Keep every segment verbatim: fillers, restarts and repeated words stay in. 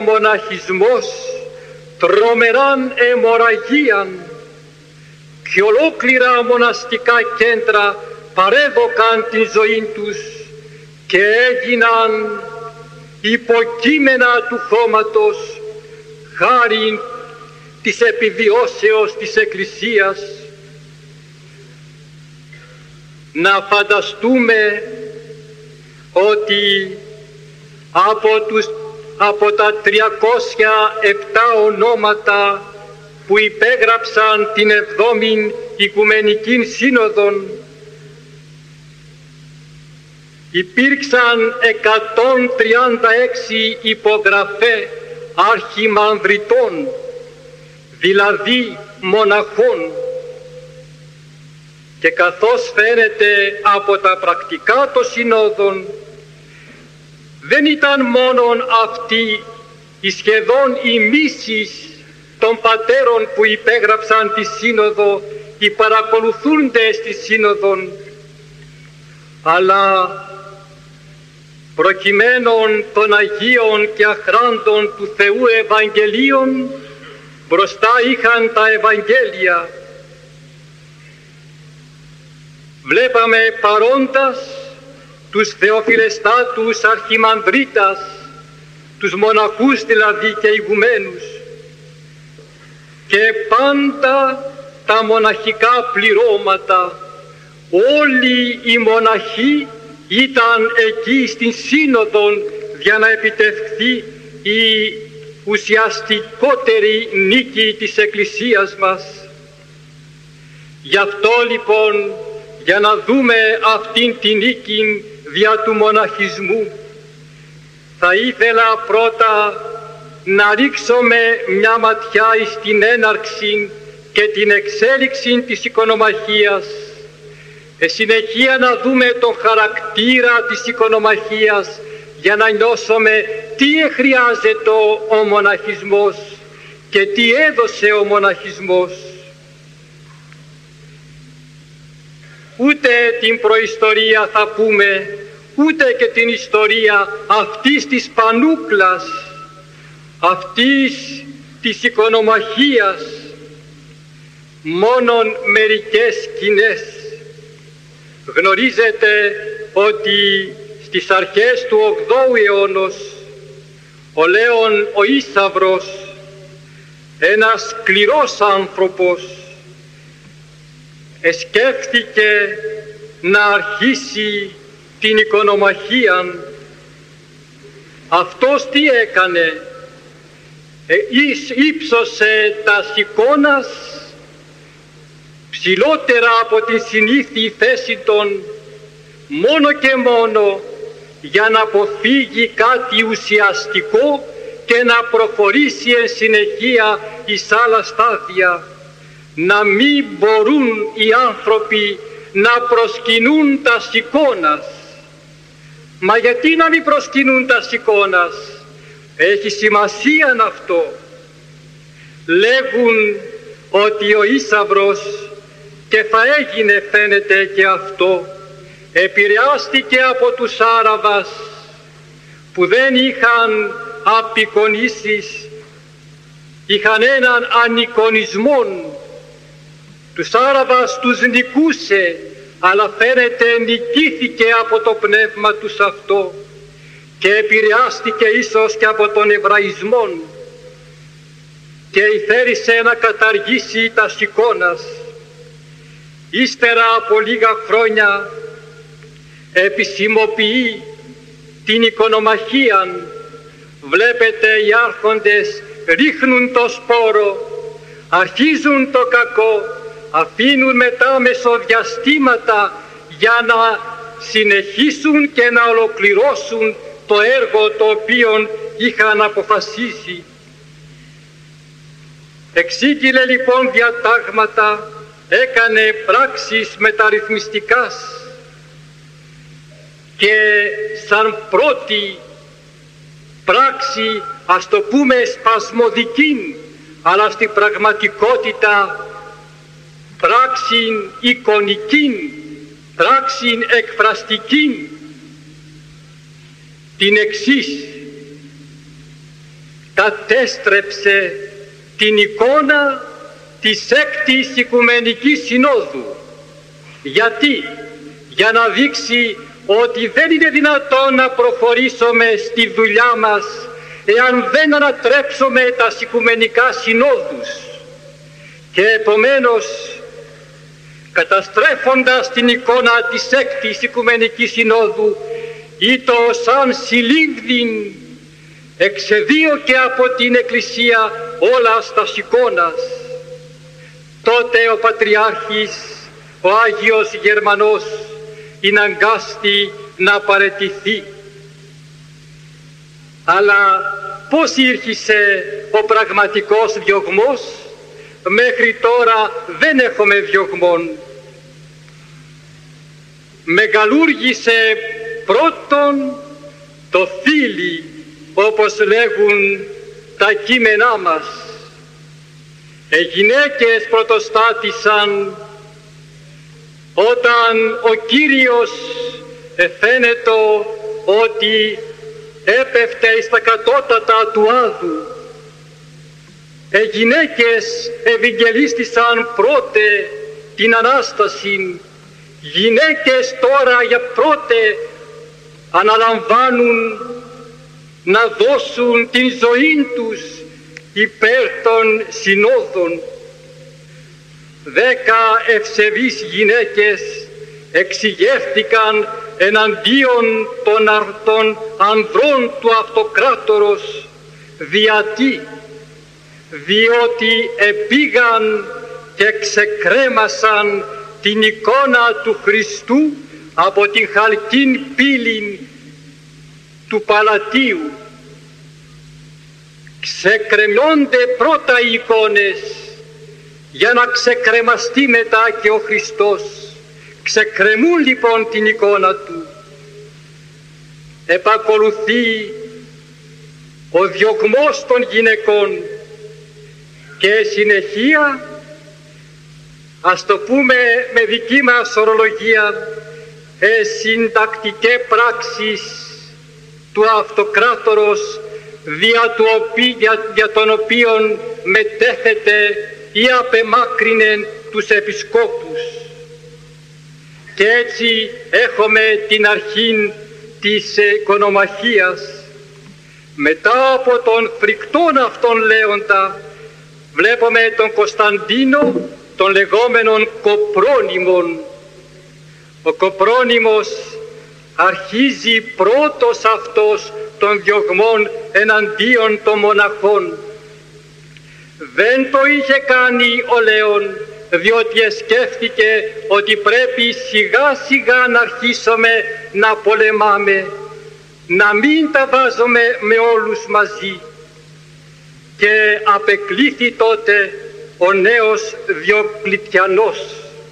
μοναχισμός τρομεράν αιμορραγίαν και ολόκληρα μοναστικά κέντρα παρέδωκαν την ζωή τους και έγιναν υποκείμενα του χώματος χάριν της επιβιώσεως της Εκκλησίας. Να φανταστούμε ότι από, τους, από τα τριακόσια επτά ονόματα που υπέγραψαν την εβδόμην Οικουμενική Σύνοδον υπήρξαν εκατόν τριάντα έξι υπογραφές αρχιμανδριτών, δηλαδή μοναχών, και καθώς φαίνεται από τα πρακτικά των συνόδων, δεν ήταν μόνον αυτοί οι σχεδόν οι μίσεις των πατέρων που υπέγραψαν τη Σύνοδο, οι παρακολουθούντες τη Σύνοδον, αλλά προκειμένων των Αγίων και αχράντων του Θεού Ευαγγελίων μπροστά είχαν τα Ευαγγέλια. Βλέπαμε παρόντας τους θεοφιλεστάτους αρχιμανδρίτας, τους μοναχούς δηλαδή και ηγουμένους, και πάντα τα μοναχικά πληρώματα. Όλοι οι μοναχοί ήταν εκεί στην Σύνοδον για να επιτευχθεί η ουσιαστικότερη νίκη της Εκκλησίας μας. Γι' αυτό λοιπόν, για να δούμε αυτήν την νίκη δια του μοναχισμού, θα ήθελα πρώτα να ρίξουμε μια ματιά στην έναρξη και την εξέλιξη της οικονομαχίας. Ε, συνεχεία να δούμε τον χαρακτήρα της οικονομαχίας για να νιώσουμε τι χρειάζεται ο μοναχισμός και τι έδωσε ο μοναχισμός. Ούτε την προϊστορία θα πούμε, ούτε και την ιστορία αυτής της πανούκλας, αυτής της οικονομαχίας, μόνον μερικές σκηνές. Γνωρίζετε ότι στις αρχές του ογδόου αιώνος ο Λέων ο Ίσαυρος, ένας σκληρός άνθρωπος, εσκέφθηκε να αρχίσει την οικονομαχία. Αυτός τι έκανε? Ε, ύψωσε τα εικόνας ψηλότερα από την συνήθη θέση των, μόνο και μόνο για να αποφύγει κάτι ουσιαστικό και να προχωρήσει εν συνεχεία εις άλλα στάδια, να μην μπορούν οι άνθρωποι να προσκυνούν τα εικόνας. Μα γιατί να μην προσκυνούν τα εικόνας? Έχει σημασία αυτό. Λέγουν ότι ο Ίσαυρος, και θα έγινε φαίνεται και αυτό, επηρεάστηκε από τους Άραβας που δεν είχαν απεικονίσεις, είχαν έναν ανεικονισμό. Τους Άραβας τους νικούσε, αλλά φαίνεται νικήθηκε από το πνεύμα τους αυτό και επηρεάστηκε ίσως και από τον Εβραϊσμό και ηθέρισε να καταργήσει τα εικόνας. Ύστερα από λίγα χρόνια επισημοποιεί την οικονομαχία. Βλέπετε, οι άρχοντες ρίχνουν το σπόρο, αρχίζουν το κακό, αφήνουν μετά μεσοδιαστήματα για να συνεχίσουν και να ολοκληρώσουν το έργο το οποίο είχαν αποφασίσει. Εξήγηλε λοιπόν διατάγματα, έκανε πράξεις μεταρρυθμιστικάς και σαν πρώτη πράξη, ας το πούμε σπασμωδική, αλλά στην πραγματικότητα πράξη εικονική, πράξη εκφραστική, την εξής: κατέστρεψε την εικόνα της έκτης Οικουμενικής Συνόδου. Γιατί? Για να δείξει ότι δεν είναι δυνατόν να προχωρήσουμε στη δουλειά μας εάν δεν ανατρέψουμε τα Οικουμενικά Συνόδους. Και επομένως, καταστρέφοντας την εικόνα της έκτης Οικουμενικής Συνόδου, ήτο σαν συλλήβδην εξεδίωκε από την Εκκλησία όλα στα εικόνας. Τότε ο Πατριάρχης, ο Άγιος Γερμανός, ειναγκάστη να παραιτηθεί. Αλλά πώς ήρχισε ο πραγματικός διωγμός? Μέχρι τώρα δεν έχουμε διωγμόν. Μεγαλούργησε πρώτον το θήλυ, όπως λέγουν τα κείμενά μας. Οι γυναίκες πρωτοστάτησαν όταν ο Κύριος εφαίνεται ότι έπεφτε εις τα κατώτατα του Άδου. Οι γυναίκες ευαγγελίστησαν πρώτε την Ανάσταση. Γυναίκες τώρα για πρώτε αναλαμβάνουν να δώσουν την ζωή τους υπέρ των συνόδων. Δέκα ευσεβείς γυναίκες εξηγεύτηκαν εναντίον των, των ανδρών του αυτοκράτορος. Γιατί? Διότι επήγαν και ξεκρέμασαν την εικόνα του Χριστού από την χαλκήν πύλη του Παλατίου. Ξεκρεμιώνται πρώτα οι εικόνες για να ξεκρεμαστεί μετά και ο Χριστός. Ξεκρεμούν λοιπόν την εικόνα του. Επακολουθεί ο διωγμός των γυναικών και συνεχεία, ας το πούμε με δική μας ορολογία, ε, συντακτικές πράξεις του αυτοκράτορος δια, του οπί, δια, δια των οποίων μετέθεται ή απεμάκρυνε τους επισκόπους. Και έτσι έχουμε την αρχή της οικονομαχίας. Μετά από τον φρικτόν αυτόν λέοντα βλέπουμε τον Κωνσταντίνο, τον λεγόμενον Κοπρόνημον. Ο Κοπρόνημος αρχίζει πρώτος αυτός των διωγμών εναντίον των μοναχών. Δεν το είχε κάνει ο Λέων, διότι σκέφτηκε ότι πρέπει σιγά σιγά να αρχίσουμε να πολεμάμε, να μην τα βάζουμε με όλους μαζί. Και απεκλήθη τότε ο νέος Διοκλητιανός.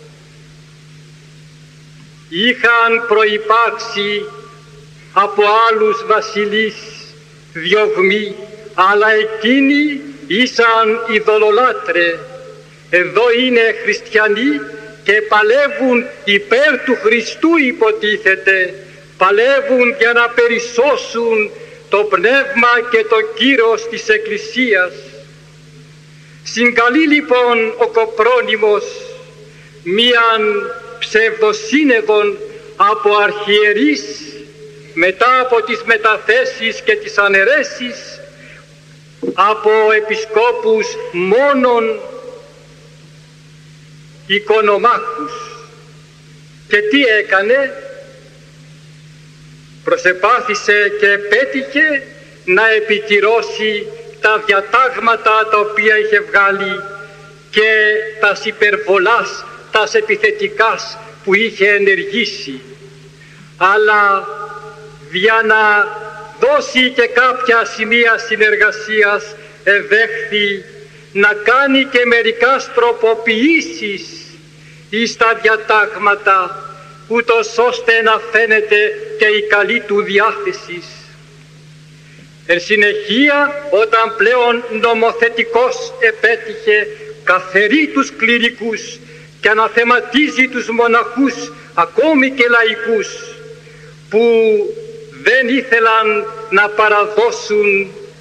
Είχαν προϋπάρξει από άλλους βασιλείς διωγμοί, αλλά εκείνοι ήσαν ειδωλολάτρε. Εδώ είναι χριστιανοί και παλεύουν υπέρ του Χριστού, υποτίθεται. Παλεύουν για να περισσώσουν το πνεύμα και το κύρος της Εκκλησίας. Συγκαλεί λοιπόν ο Κοπρόνημος μίαν ψευδοσύνεδον από αρχιερείς μετά από τις μεταθέσεις και τις αναιρέσεις, από επισκόπους μόνον οικονομάκους. Και τι έκανε? Προσεπάθησε και πέτυχε να επικυρώσει τα διατάγματα τα οποία είχε βγάλει και τα υπερβολάς, τα επιθετικάς που είχε ενεργήσει. Αλλά για να δώσει και κάποια σημεία συνεργασίας εδέχθη να κάνει και μερικάς τροποποιήσεις εις τα διατάγματα, ούτως ώστε να φαίνεται και η καλή του διάθεση. Εν συνεχεία, όταν πλέον νομοθετικός επέτυχε, καθερεί τους κληρικούς και αναθεματίζει τους μοναχούς, ακόμη και λαϊκούς, που δεν ήθελαν να παραδώσουν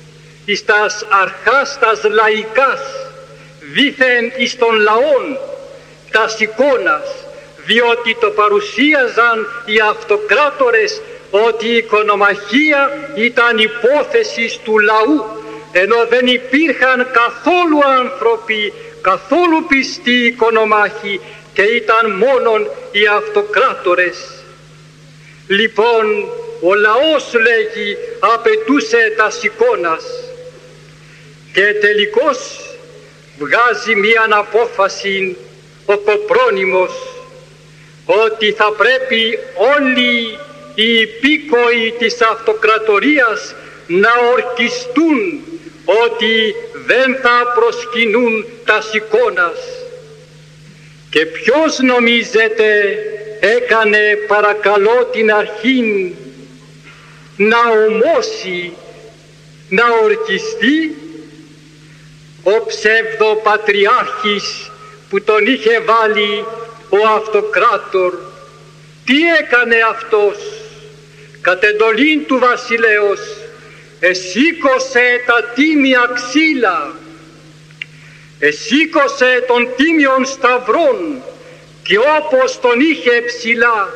εις τας αρχάς τας λαϊκάς, δήθεν εις των λαών τας εικόνας, διότι το παρουσίαζαν οι αυτοκράτορες ότι η οικονομαχία ήταν υπόθεση του λαού, ενώ δεν υπήρχαν καθόλου άνθρωποι, καθόλου πιστοί οικονομάχοι και ήταν μόνον οι αυτοκράτορες. Λοιπόν, ο λαός, λέγει, απαιτούσε τας εικόνας και τελικώς βγάζει μίαν απόφαση ο Κοπρόνημος ότι θα πρέπει όλοι οι υπήκοοι της αυτοκρατορίας να ορκιστούν ότι δεν θα προσκυνούν τας εικόνας. Και ποιος νομίζετε έκανε παρακαλώ την αρχήν να ομώσει, να ορκιστεί? Ο ψευδοπατριάρχης που τον είχε βάλει ο αυτοκράτορ. Τι έκανε αυτός? Κατ' εντολήν του βασιλέως εσήκωσε τα τίμια ξύλα, εσήκωσε των τίμιων σταυρών και όπως τον είχε ψηλά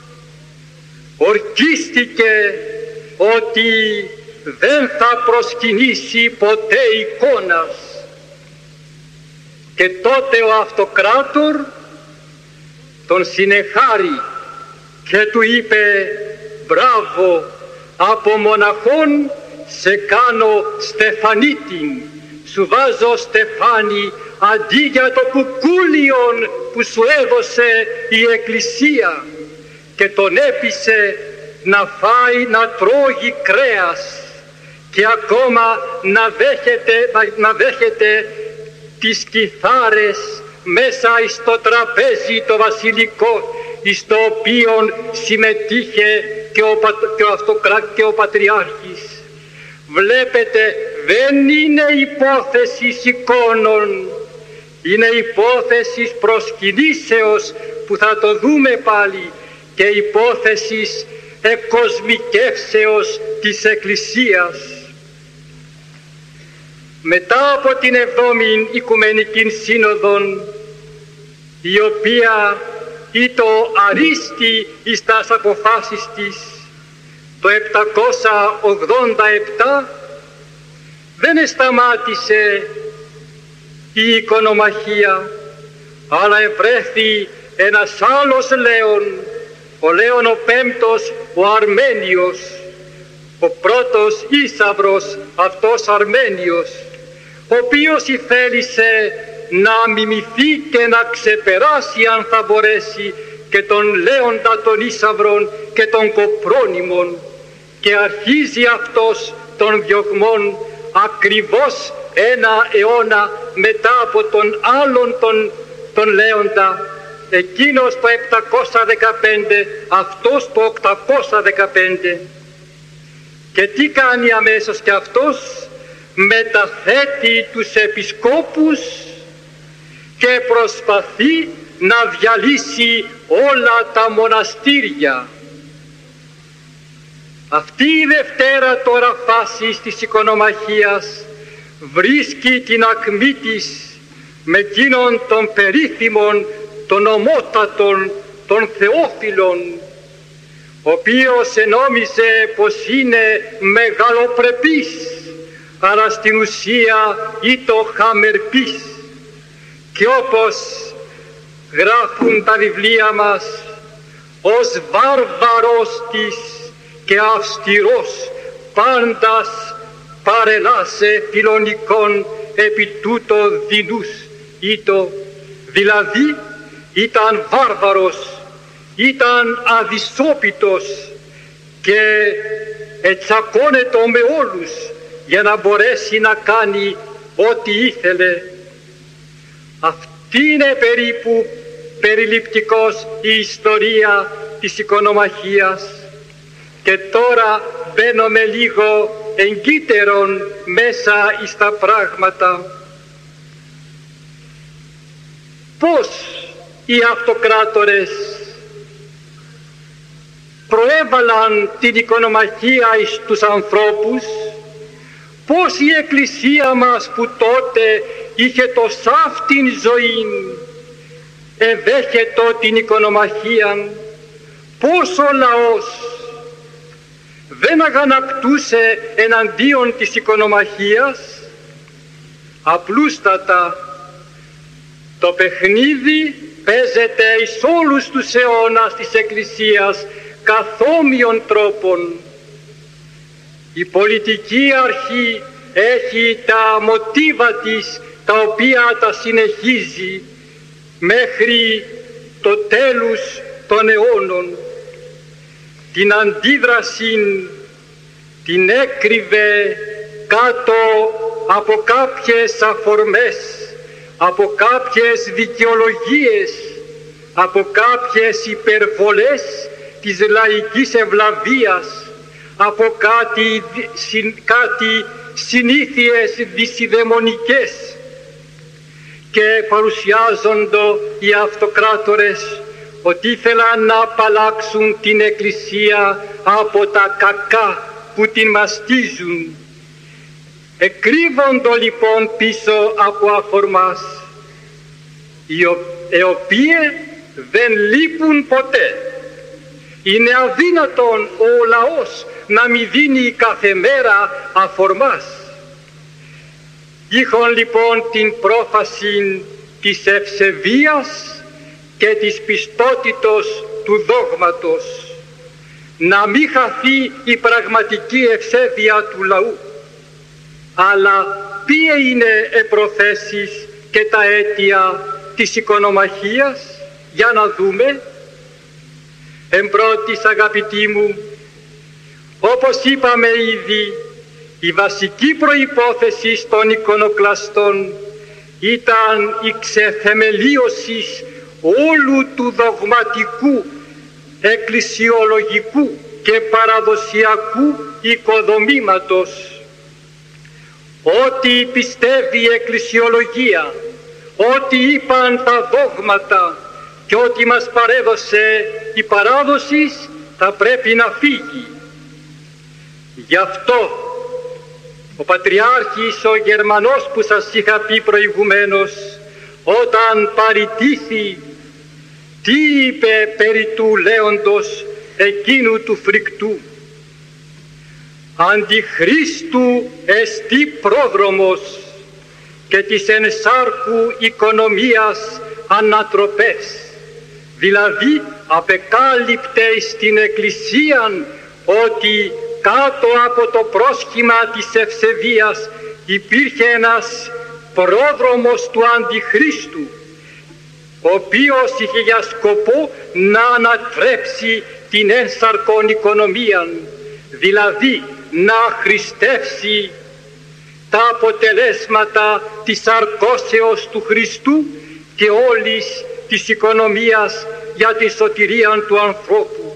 ορκίστηκε ότι δεν θα προσκυνήσει ποτέ εικόνας. Και τότε ο αυτοκράτορ τον συνεχάρει και του είπε «Μπράβο, από μοναχόν σε κάνω στεφανίτην, σου βάζω στεφάνι αντί για το κουκούλιον που σου έδωσε η Εκκλησία», και τον έπεισε να φάει, να τρώγει κρέας και ακόμα να δέχεται, να δέχεται τις κιθάρες μέσα στο τραπέζι το βασιλικό, στο οποίο συμμετείχε και ο, και ο, αυτοκρά, και ο Πατριάρχης. Βλέπετε, δεν είναι υπόθεση εικόνων, είναι υπόθεση προσκυνήσεως που θα το δούμε πάλι, και υπόθεσης εκοσμικεύσεως της Εκκλησίας. Μετά από την εβδόμη Οικουμενική Σύνοδον, η οποία ήτο αρίστη εις τας αποφάσεις της το επτακόσια ογδόντα επτά, δεν σταμάτησε η οικονομαχία, αλλά ευρέθη ένας άλλος Λέων, ο Λέων ο Πέμπτος, ο Αρμένιος, ο πρώτος Ίσαυρος, αυτός Αρμένιος, ο οποίος ηθέλησε να μιμηθεί και να ξεπεράσει, αν θα μπορέσει, και τον Λέοντα των Ίσαυρων και των Κοπρόνημων, και αρχίζει αυτός των διωγμών ακριβώς ένα αιώνα μετά από τον άλλον τον, τον Λέοντα, εκείνος το επτακόσια δεκαπέντε, αυτός το οκτακόσια δεκαπέντε. Και τι κάνει αμέσως και αυτός? Μεταθέτει τους επισκόπους και προσπαθεί να διαλύσει όλα τα μοναστήρια. Αυτή η δευτέρα τώρα φάση της οικονομαχίας βρίσκει την ακμή της με εκείνον των περίφημων, των ομότατων, των Θεόφιλων, ο οποίος ενόμιζε πως είναι μεγαλοπρεπής, αλλά στην ουσία ήτο χαμερπής. Και όπως γράφουν τα βιβλία μας, ως βάρβαρος της και αυστηρός πάντας παρελάσε φιλονικών επί τούτο δεινούς ήτο, δηλαδή ήταν βάρβαρος, ήταν αδυσόπιτος και ετσακώνετο με όλους για να μπορέσει να κάνει ό,τι ήθελε. Αυτή είναι περίπου περιληπτικός η ιστορία της οικονομαχίας. Και τώρα μπαίνουμε λίγο εγκύτερον μέσα εις τα πράγματα. Πώς οι αυτοκράτορες προέβαλαν την οικονομαχία εις τους ανθρώπους, Πώς η Εκκλησία μας που τότε είχε το σάφτην ζωήν εδέχετο την οικονομαχίαν, πώς ο λαός δεν αγανακτούσε εναντίον της οικονομαχίας. Απλούστατα το παιχνίδι παίζεται εις όλους τους αιώνας της Εκκλησίας καθόμοιων τρόπων. Η πολιτική αρχή έχει τα μοτίβα της, τα οποία τα συνεχίζει μέχρι το τέλος των αιώνων. Την αντίδραση την έκρυβε κάτω από κάποιες αφορμές, από κάποιες δικαιολογίες, από κάποιες υπερβολές της λαϊκής ευλαβίας, από κάτι, συν, κάτι συνήθειες δυσιδαιμονικές, και παρουσιάζοντο οι αυτοκράτορες ότι ήθελαν να απαλλάξουν την Εκκλησία από τα κακά που την μαστίζουν. Εκρύβοντο λοιπόν πίσω από αφορμάς, οι οποίες δεν λείπουν ποτέ. Είναι αδύνατον ο λαός να μη δίνει κάθε μέρα αφορμάς. Είχον λοιπόν την πρόφαση της ευσεβίας και της πιστότητος του δόγματος, να μην χαθεί η πραγματική ευσέβεια του λαού. Αλλά ποια είναι οι προθέσεις και τα αίτια της οικονομαχίας? Για να δούμε. Εν πρώτης, αγαπητοί μου, όπως είπαμε ήδη, η βασική προϋπόθεση των εικονοκλαστών ήταν η ξεθεμελίωση όλου του δογματικού, εκκλησιολογικού και παραδοσιακού οικοδομήματος. Ό,τι πιστεύει η εκκλησιολογία, ό,τι είπαν τα δόγματα και ό,τι μας παρέδωσε η παράδοση θα πρέπει να φύγει. Γι' αυτό ο Πατριάρχης ο Γερμανός που σας είχα πει προηγουμένως, όταν παρητήθη, τι είπε περί του λέοντος εκείνου του φρικτού? Αντιχρίστου εστί πρόδρομος και της ενσάρκου οικονομίας ανατροπές. Δηλαδή απεκάλυπτε στην Εκκλησίαν ότι κάτω από το πρόσχημα της ευσεβίας υπήρχε ένας πρόδρομος του Αντιχρίστου, ο οποίος είχε για σκοπό να ανατρέψει την ένσαρκον οικονομία, δηλαδή να χριστεύσει τα αποτελέσματα της αρκώσεως του Χριστού και όλης της οικονομίας για τη σωτηρία του ανθρώπου.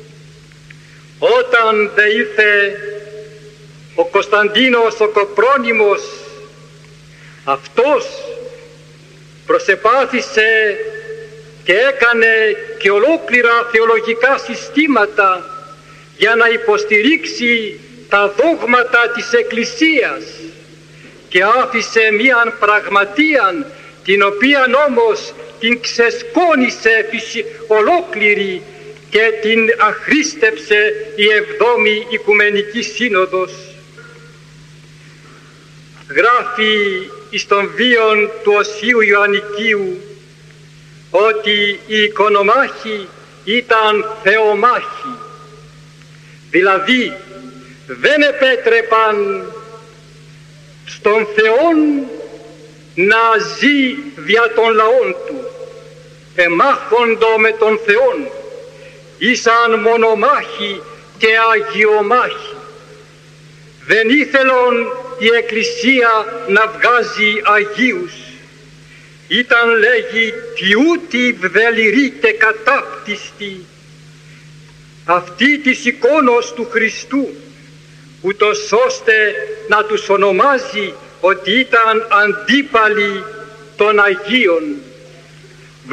Όταν δε ήρθε ο Κωνσταντίνος ο Κοπρόνημος, αυτός προσεπάθησε και έκανε και ολόκληρα θεολογικά συστήματα για να υποστηρίξει τα δόγματα της Εκκλησίας και άφησε μίαν πραγματείαν την οποία όμως την ξεσκόνησε ολόκληρη και την αχρίστεψε η Εβδόμη Οικουμενική Σύνοδος. Γράφει εις τον βίον του Οσίου Ιωαννικίου ότι οι οικονομάχοι ήταν θεομάχοι, δηλαδή δεν επέτρεπαν στον Θεόν να ζει δια των λαών του, εμάχοντο με τον Θεόν, ήσαν μονομάχοι και αγιομάχοι. Δεν ήθελον η Εκκλησία να βγάζει Αγίους. Ήταν, λέγει, τιούτη βδεληρή και κατάπτυστη αυτή της εικόνος του Χριστού, ούτως ώστε να τους ονομάζει ότι ήταν αντίπαλοι των Αγίων.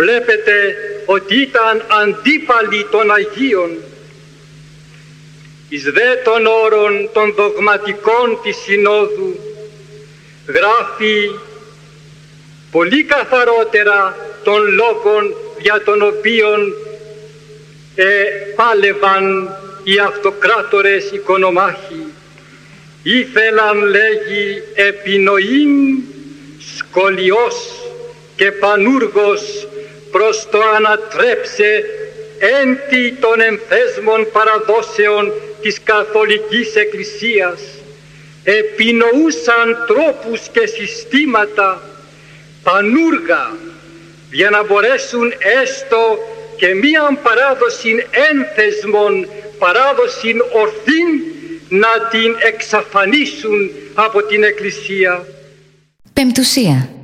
Βλέπετε ότι ήταν αντίπαλοι των Αγίων. εις δε των όρων των δογματικών της Συνόδου γράφει πολύ καθαρότερα των λόγων για των οποίων ε, πάλευαν οι αυτοκράτορες οικονομάχοι. Ήθελαν, λέγει, επινοήν σκολιός και πανούργος προς το ανατρέψε έντι των εμφέσμων παραδόσεων της Καθολικής Εκκλησίας. Επινοούσαν τρόπους και συστήματα πανούργα για να μπορέσουν έστω και μίαν παράδοση ένθεσμων, παράδοση ορθήν, να την εξαφανίσουν από την Εκκλησία. Πεμπτουσία.